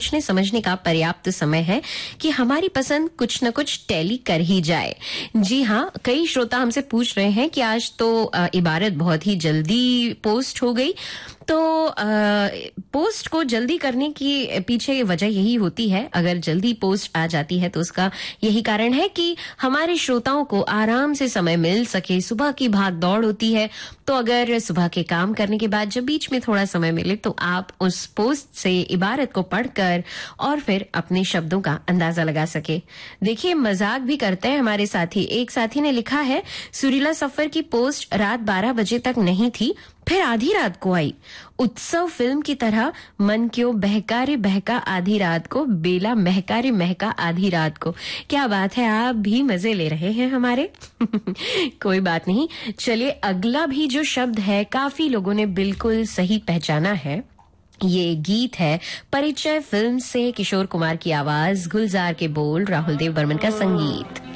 सोचने समझने का पर्याप्त समय है कि हमारी पसंद कुछ न कुछ टैली कर ही जाए। जी हाँ, कई श्रोता हमसे पूछ रहे हैं कि आज तो इबारत बहुत ही जल्दी पोस्ट हो गई। तो पोस्ट को जल्दी करने की पीछे वजह यही होती है, अगर जल्दी पोस्ट आ जाती है तो उसका यही कारण है कि हमारे श्रोताओं को आराम से समय मिल सके। सुबह की भाग दौड़ होती है, तो अगर सुबह के काम करने के बाद जब बीच में थोड़ा समय मिले तो आप उस पोस्ट से इबारत को पढ़कर और फिर अपने शब्दों का अंदाजा लगा सके। देखिए, मजाक भी करते हैं हमारे साथी। एक साथी ने लिखा है, सुरीला सफर की पोस्ट रात 12 बजे तक नहीं थी, फिर आधी रात को आई। उत्सव फिल्म की तरह मन क्यों बहका रे बहका आधी रात को, बेला महका रे महका आधी रात को। क्या बात है, आप भी मजे ले रहे हैं हमारे। कोई बात नहीं, चलिए अगला भी जो शब्द है काफी लोगों ने बिल्कुल सही पहचाना है। ये गीत है परिचय फिल्म से, किशोर कुमार की आवाज, गुलजार के बोल, राहुल देव बर्मन का संगीत।